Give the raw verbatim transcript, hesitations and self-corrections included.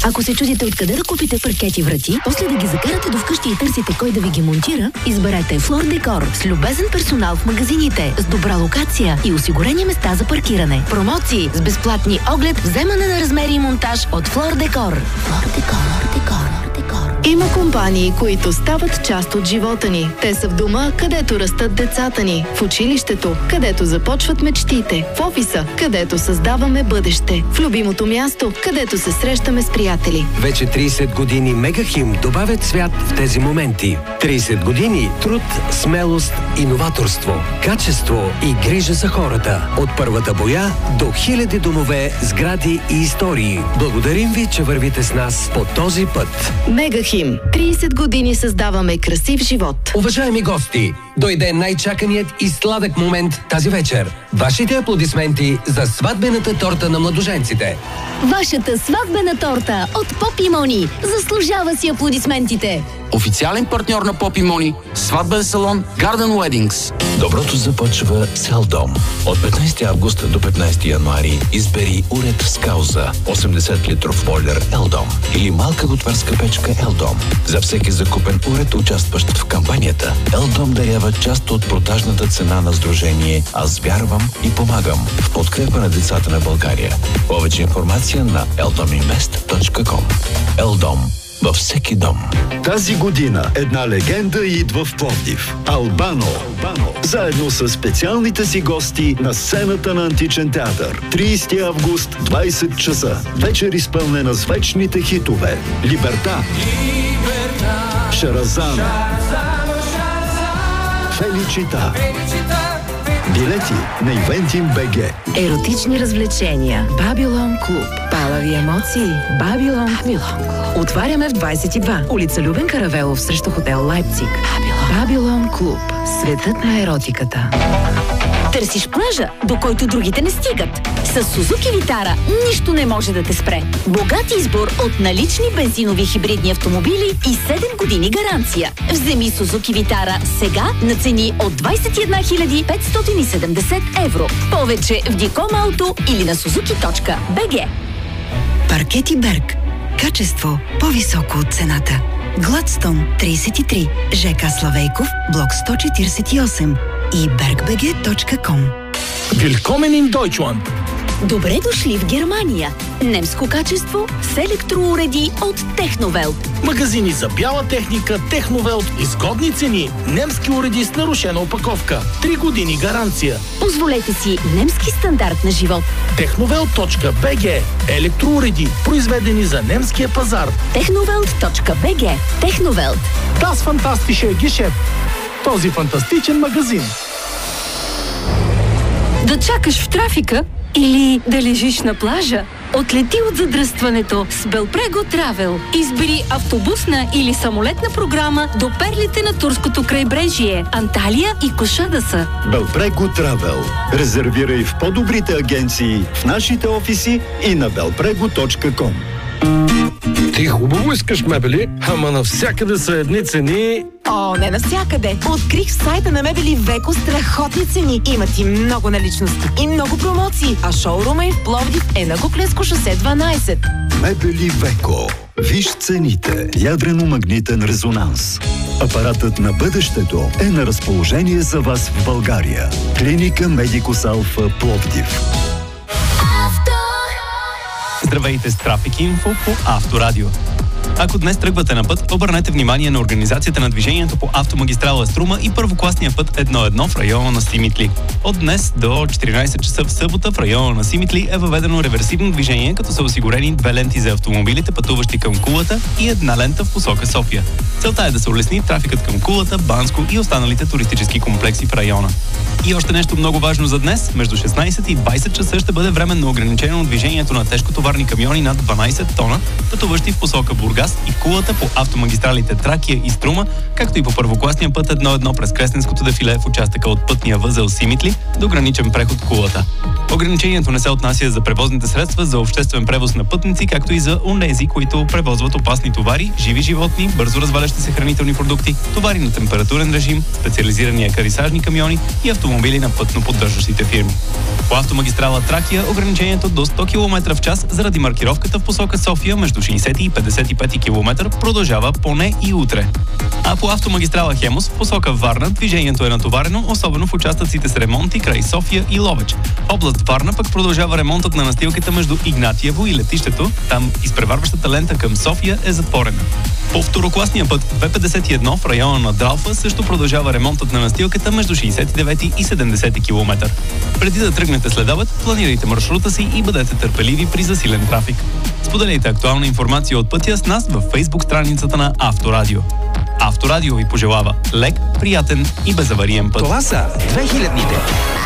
Ако се чудите откъде да купите паркети врати, после да ги закарате до вкъщи и търсите кой да ви ги монтира, изберете Флор Декор с любезен персонал в магазините, с добра локация и осигурени места за паркиране. Промоции с безплатни оглед, вземане на размери и монтаж от Флор Декор. Флор Декор, Декор. Има компании, които стават част от живота ни. Те са в дома, където растат децата ни, в училището, където започват мечтите, в офиса, където създаваме бъдеще, в любимото място, където се срещаме с приятели. Вече трийсет години Мегахим добавят свят в тези моменти. трийсет години труд, смелост, иноваторство, качество и грижа за хората. От първата боя до хиляди домове, сгради и истории. Благодарим ви, че вървите с нас по този път. Мегахим. трийсет години създаваме красив живот. Уважаеми гости, дойде най-чаканият и сладък момент тази вечер. Вашите аплодисменти за сватбената торта на младоженците. Вашата сватбена торта от Поп и Мони заслужава си аплодисментите. Официален партньор на Поп и Мони, сватбен салон Garden Weddings. Доброто започва с Елдом. От петнайсети август до петнайсети януари избери уред с кауза осемдесет литров бойлер Елдом или малка готварска печка Елдом. За всеки закупен уред, участващ в кампанията, Елдом дарява част от продажната цена на сдружение Аз вярвам и помагам в подкрепа на децата на България. Повече информация на елдоминвест точка ком. Елдом. Във всеки дом. Тази година една легенда идва в Пловдив. Албано. Албано. Заедно с специалните си гости на сцената на Античен театър. трийсети август, двайсет часа. Вечер изпълнена с вечните хитове. Либерта. Шаразан. Феличита. Билети на Ивентим БГ. Еротични развлечения. Бабилон клуб. Палави емоции. Бабилон клуб. Отваряме в двайсет и два. Улица Любен Каравелов срещу хотел Лайпциг. Бабилон клуб. Светът на еротиката. Търсиш плажа, до който другите не стигат. С Сузуки Витара нищо не може да те спре. Богат избор от налични бензинови хибридни автомобили и седем години гаранция. Вземи Сузуки Витара сега на цени от двайсет и една хиляди петстотин и седемдесет евро. Повече в Диком Ауто или на suzuki точка би джи. Паркети Берг. Качество по-високо от цената. Гладстон трийсет и три, ЖК Славейков, блок сто четирийсет и осем и bergbg точка ком. Willkommen in Deutschland! Добре дошли в Германия. Немско качество с електроуреди от Техновелт. Магазини за бяла техника Техновелт. Изгодни цени. Немски уреди с нарушена опаковка. Три години гаранция. Позволете си немски стандарт на живот. техновелт точка би джи. Електроуреди, произведени за немския пазар. техновелт точка би джи. Техновелт. Das fantastische Geschäft. Този фантастичен магазин. Да чакаш в трафика или да лежиш на плажа? Отлети от задръстването с Белпрего Travel. Избери автобусна или самолетна програма до перлите на турското крайбрежие, Анталия и Кошадаса. Белпрего Travel. Резервирай в по-добрите агенции, в нашите офиси и на белпрего точка ком. Ти хубаво искаш мебели, ама навсякъде са едни цени. О, не навсякъде. Открих в сайта на Мебели Веко страхотни цени. Имат и много наличности и много промоции. А шоурума им в Пловдив е на Куклеско шосе дванайсет. Мебели Веко. Виж цените. Ядрено-магнитен резонанс. Апаратът на бъдещето е на разположение за вас в България. Клиника Медикус Алфа Пловдив. Здравейте с Трафик Инфо по Авторадио. Ако днес тръгвате на път, обърнете внимание на организацията на движението по автомагистрала Струма и първокласния път едно едно в района на Симитли. От днес до четиринайсет часа в събота в района на Симитли е въведено реверсивно движение, като са осигурени две ленти за автомобилите, пътуващи към Кулата, и една лента в посока София. Целта е да се улесни трафикът към Кулата, Банско и останалите туристически комплекси в района. И още нещо много важно за днес. Между шестнайсет и двайсет часа ще бъде временно ограничено движението на тежкотоварни камиони над дванайсет тона, пътуващи в посока Бургас и Кулата по автомагистралите Тракия и Струма, както и по първокласния път едно едно през Кресненското дефиле в участъка от пътния възел Симитли до граничен преход Кулата. Ограничението не се отнася за превозните средства за обществен превоз на пътници, както и за онези, които превозват опасни товари, живи животни, бързо развалени разпалящи се хранителни продукти, товари на температурен режим, специализирани екарисажни камиони и автомобили на пътно поддържащите фирми. По автомагистрала Тракия ограничението до сто километра в час заради маркировката в посока София между шейсет и петдесет и пет километра продължава поне и утре. А по автомагистрала Хемус в посока Варна движението е натоварено, особено в участъците с ремонти край София и Ловеч. Област Варна пък продължава ремонтът на настилката между Игнатиево и летището. Там изпреварващата лента към София е затворена. По второкласния път две петдесет и едно в района на Дралфа също продължава ремонтът на настилката между шейсет и девет и седемдесет километра. Преди да тръгнете следобед, планирайте маршрута си и бъдете търпеливи при засилен трафик. Споделяйте актуална информация от пътя с нас във Facebook страницата на Авторадио. Авторадио ви пожелава лек, приятен и безавариен път. Това са две хилядните.